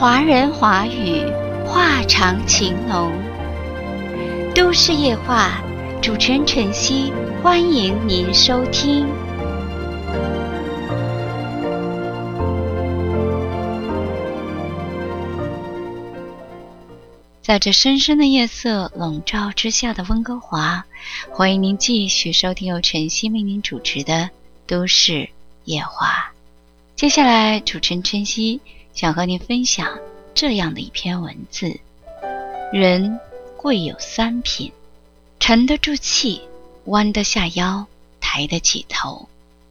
华人华语，话长情浓。都市夜话，主持人晨曦，欢迎您收听。在这深深的夜色笼罩之下的温哥华，欢迎您继续收听由晨曦为您主持的都市夜话。接下来主持人晨曦想和您分享这样的一篇文字：人贵有三品，沉得住气，弯得下腰，抬得起头。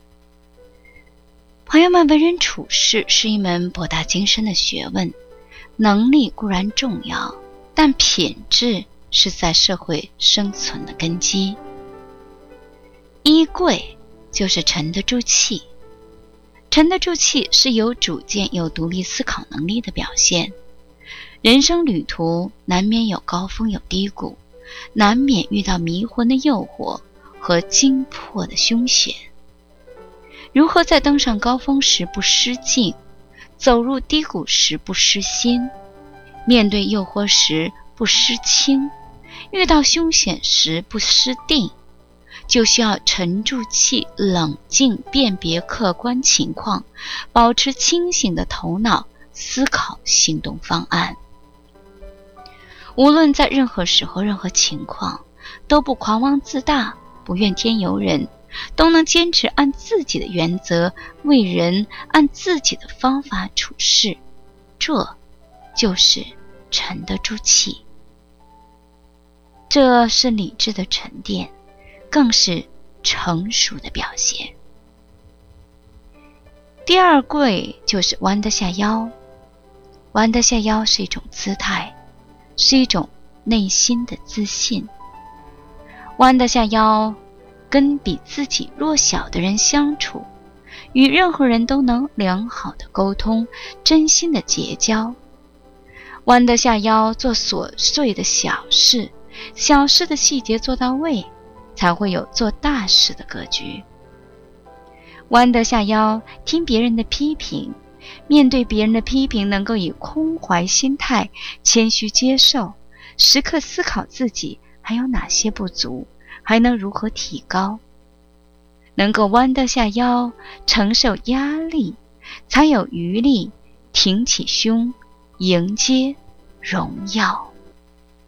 朋友们，为人处事是一门博大精深的学问，能力固然重要，但品质是在社会生存的根基。一贵就是沉得住气。沉得住气是有主见、有独立思考能力的表现。人生旅途难免有高峰有低谷，难免遇到迷魂的诱惑和惊破的凶险。如何在登上高峰时不失劲，走入低谷时不失心，面对诱惑时不失清，遇到凶险时不失定，就需要沉住气，冷静辨别客观情况，保持清醒的头脑，思考行动方案。无论在任何时候任何情况，都不狂妄自大，不怨天尤人，都能坚持按自己的原则为人，按自己的方法处事，这就是沉得住气。这是理智的沉淀，更是成熟的表现。第二贵就是弯得下腰。弯得下腰是一种姿态，是一种内心的自信。弯得下腰，跟比自己弱小的人相处，与任何人都能良好的沟通，真心的结交。弯得下腰，做琐碎的小事，小事的细节做到位，才会有做大事的格局。弯得下腰，听别人的批评，面对别人的批评能够以空怀心态，谦虚接受，时刻思考自己还有哪些不足，还能如何提高。能够弯得下腰，承受压力，才有余力挺起胸，迎接荣耀。